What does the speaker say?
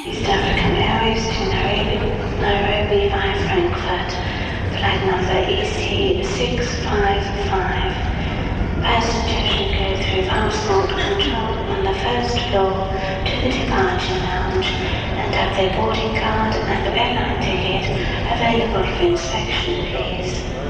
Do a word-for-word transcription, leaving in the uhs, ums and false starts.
East African Airways to Nairobi, Nairobi via Frankfurt, flight number E C six five five. Passengers should go through passport control on the first floor to the departure lounge and have their boarding card and airline ticket available for inspection, please.